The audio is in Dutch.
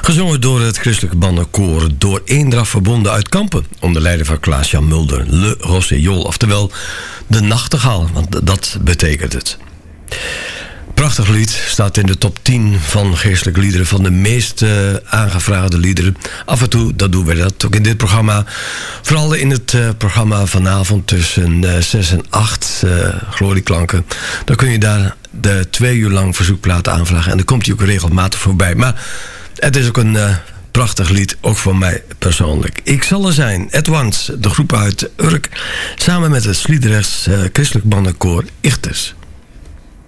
Gezongen door het christelijke bandenkoor Door Eendracht Verbonden uit Kampen. Onder leiding van Klaas-Jan Mulder. Le Rossignol, oftewel de nachtegaal. Want dat betekent het. Prachtig lied, staat in de top 10 van geestelijke liederen, van de meest aangevraagde liederen. Af en toe, dat doen we dat ook in dit programma. Vooral in het programma vanavond tussen 6 en 8, Glorieklanken. Dan kun je daar de 2 uur lang verzoekplaten aanvragen. En dan komt hij ook regelmatig voorbij. Maar het is ook een prachtig lied, ook voor mij persoonlijk. Ik zal er zijn, at once, de groep uit Urk, samen met het Sliedrechts christelijk bandenkoor Ichtes.